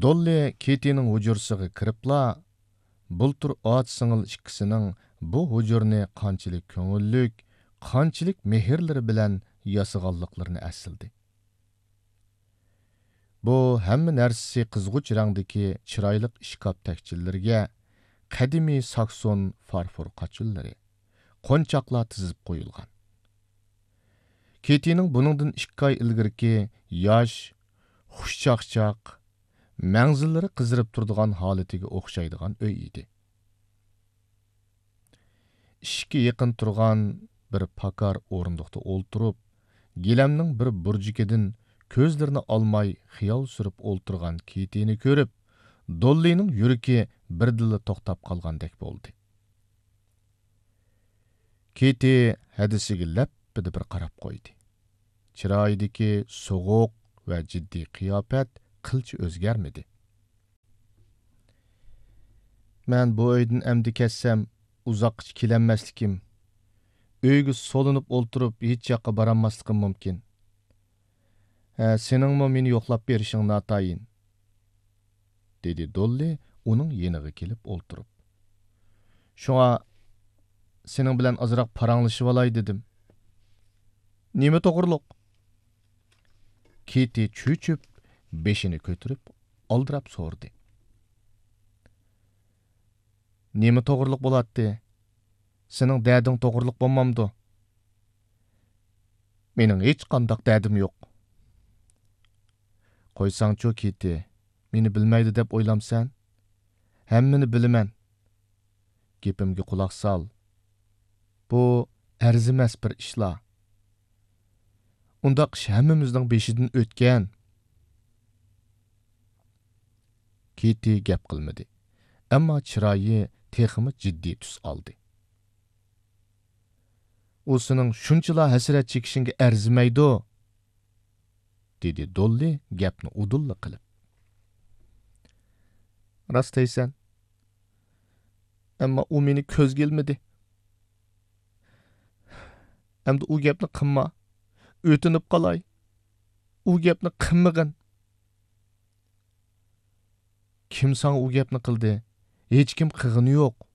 Dolly Ketining hujursiga kiribla, bultur ot singil ikkisining bu hujurni qanchalik ko'ngillik, qanchalik mehrlari bilan yasig'anliklarini asildi. Bu hamma narsasi qizg'uch rangdagi chiroyli ishkop takchillarga qadimiy sakson farfor qachullari qo'nchoqlar tizib qo'yilgan. Ketining buningdan 2 oy ilgirki yosh, xushchaqchaq, manzillari qizirib turadigan holatiga o'xshaydigan uy edi. Ishga yaqin turgan bir pakar o'rindiqda o'ltirib, gilamning bir burjukidan ko'zlarini olmay xiyol surib o'ltirgan Ketini ko'rib, Dollyning yuragi birdilla to'xtab qolgandek bo'ldi. Keti hadisiga lappida bir qarab qo'ydi. Chiroyidagi so'g'uq va jiddiy qiyofat qilchi o'zgarmadi. Men bu uydan amdi ketsam, uzoqqa kelanmaslikim, uyga solinib o'ltirib hech yoqqa borolmasligim mumkin. Seningmi meni yo'qlab berishing notayin, dedi Dolly uning yeniga kelib o'ltirib. Shunga sening bilan ozroq paranglashib olay dedim. Nima to'g'riliq? Keti cho'chib, beshini ko'tarib, oldirab so'rdi. Nima to'g'riliq bo'ladi? Sening dading to'g'riliq bo'lmamdi. Mening hech qanday dadim yo'q. Qo'ysangchu Keti, meni bilmaydi deb o'ylamsan? Hammani bilaman. Gapimga quloq sol. Bu arzimas bir ishlar. Undaq ish hammamizning beshidan o'tgan. Keti gap qilmadi. Ammo chiroyi texmi jiddiy tus oldi. U sening shunchalar hasrat chekishingga arzimaydi, dedi Dolly gapni udulla qilib. Rost deysan. Ammo u meni ko'zga ilmadi. Endi u gapni qilma. O'tinib qolay. U gapni qilmag'in. Kim sana u gapni qildi? Hech kim qilg'ini yo'q.